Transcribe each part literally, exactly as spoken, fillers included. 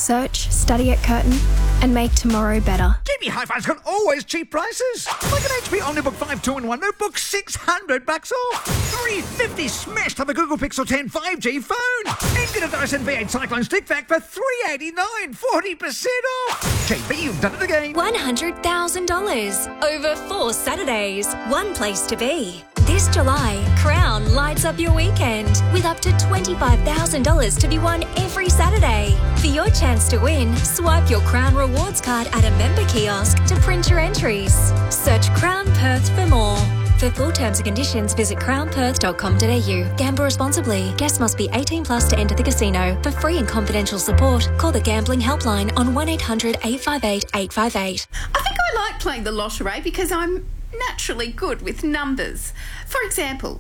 Search, study at Curtin and make tomorrow better. G B Hi-Fi's got always cheap prices. Like an H P Omnibook five two in one notebook, six hundred bucks off. three fifty smashed on the Google Pixel ten five G phone. And get a Dyson V eight Cyclone Stick Vac for three eighty-nine, forty percent off. G B, you've done it again. one hundred thousand dollars over four Saturdays. One place to be. This July, Crown lights up your weekend with up to twenty-five thousand dollars to be won every Saturday. For your chance to win, swipe your Crown Rewards card at a member kiosk to print your entries. Search Crown Perth for more. For full terms and conditions, visit crown perth dot com dot a u. Gamble responsibly. Guests must be eighteen plus to enter the casino. For free and confidential support, call the Gambling Helpline on one eight hundred eight five eight eight five eight. I think I like playing the lottery because I'm naturally good with numbers. For example,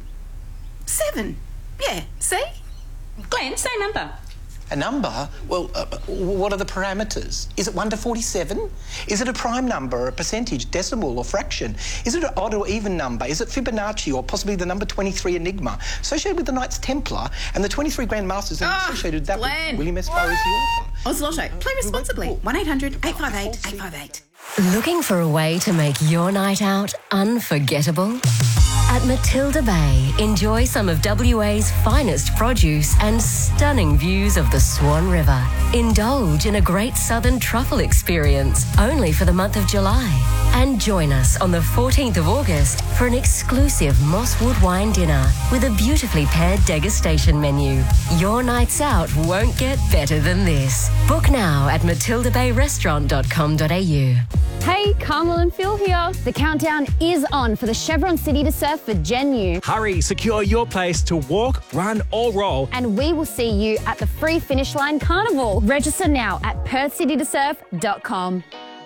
seven. Yeah, see? Glenn, say number. A number? Well, uh, what are the parameters? Is it one to forty-seven? Is it a prime number, a percentage, decimal or fraction? Is it an odd or even number? Is it Fibonacci or possibly the number twenty-three Enigma? Associated with the Knights Templar and the twenty-three Grand Masters and Oh, associated with that Glenn. with William S. Farrer's the author. Oz Lotto. Play responsibly. one eight hundred eight five eight eight five eight. Looking for a way to make your night out unforgettable? At Matilda Bay, enjoy some of W A's finest produce and stunning views of the Swan River. Indulge in a great southern truffle experience only for the month of July. And join us on the fourteenth of August for an exclusive Mosswood wine dinner with a beautifully paired degustation menu. Your nights out won't get better than this. Book now at matilda bay restaurant dot com dot a u. Hey, Carmel and Phil here. The countdown is on for the Chevron City to Surf for Gen U. Hurry, secure your place to walk, run or roll. And we will see you at the Free Finish Line Carnival. Register now at perth city to surf dot com.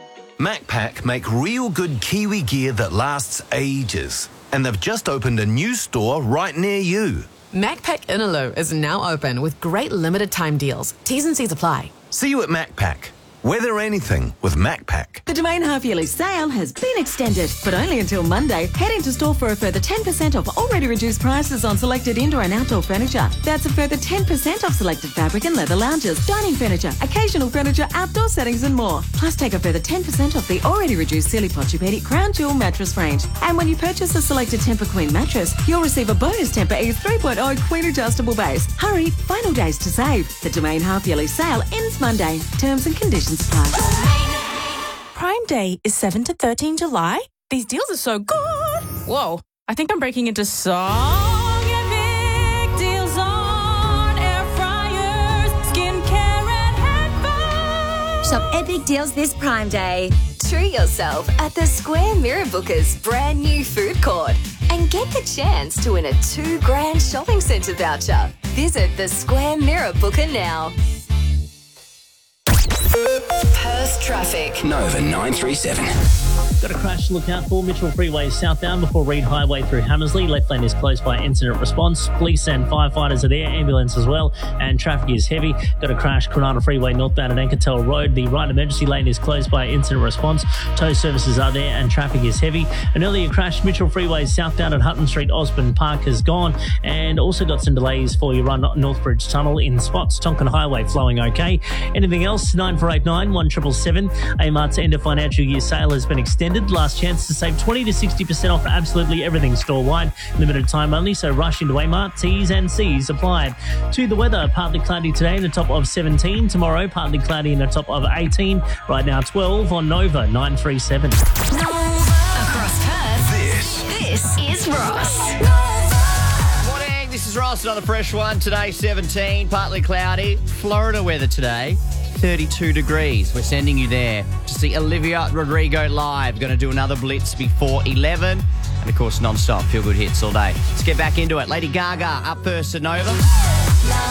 Macpac make real good Kiwi gear that lasts ages. And they've just opened a new store right near you. Macpac Innaloo is now open with great limited time deals. T's and C's apply. See you at Macpac. Weather anything with Macpac. The Domain half-yearly sale has been extended, but only until Monday. Head into store for a further ten percent off already reduced prices on selected indoor and outdoor furniture. That's a further ten percent off selected fabric and leather lounges, dining furniture, occasional furniture, outdoor settings and more. Plus take a further ten percent off the already reduced Silly Pochopedi Crown Jewel mattress range. And when you purchase a selected Tempur Queen mattress, you'll receive a bonus Tempur Ease three point oh Queen adjustable base. Hurry, final days to save. The Domain half-yearly sale ends Monday. Terms and conditions apply. Prime Day is seven to thirteen July. These deals are so good. Whoa, I think I'm breaking into song epic deals on air fryers, skincare and headphones. Shop epic deals this Prime Day. Treat yourself at the Square Mirror Bookers brand new food court and get the chance to win a two grand shopping centre voucher. Visit the Square Mirror Booker now. Perth traffic. Nova nine three seven. Got a crash to look out for. Mitchell Freeway southbound before Reed Highway through Hammersley. Left lane is closed by incident response. Police and firefighters are there, ambulance as well, and traffic is heavy. Got a crash Granada Freeway northbound at Ankertel Road. The right emergency lane is closed by incident response. Tow services are there and traffic is heavy. An earlier crash Mitchell Freeway southbound at Hutton Street, Osborne Park has gone, and also got some delays for your run Northbridge Tunnel in spots. Tonkin Highway flowing okay. Anything else? nine four eight nine one seven seven seven. A-Mart's end of financial year sale has been extended. Last chance to save twenty to sixty percent off absolutely everything store-wide. Limited time only, so rush into A-Mart. T's and C's applied. To the weather, partly cloudy today in the top of seventeen. Tomorrow, partly cloudy in the top of eighteen. Right now, twelve on Nova nine three seven. Across Perth, This. this is Ross. Morning, this is Ross, another fresh one. Today, seventeen, partly cloudy. Florida weather today, thirty-two degrees. We're sending you there to see Olivia Rodrigo live. Going to do another blitz before eleven. And, of course, non-stop feel-good hits all day. Let's get back into it. Lady Gaga up first at Nova.